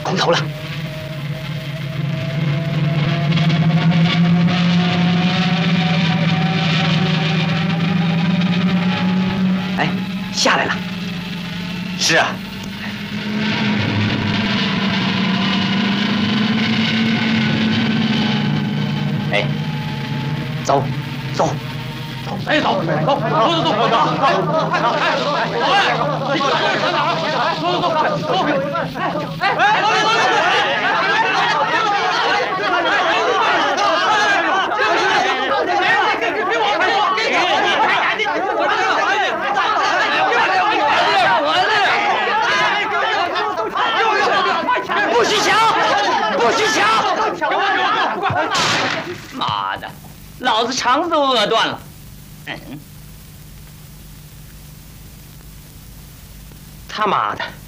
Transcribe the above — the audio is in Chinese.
空投了。哎，下来了。 是啊。哎，走，走。 哎，走，快走，走，快走，走， 不许抢！不许抢！ 妈的，老子肠子都饿断了。 他妈的！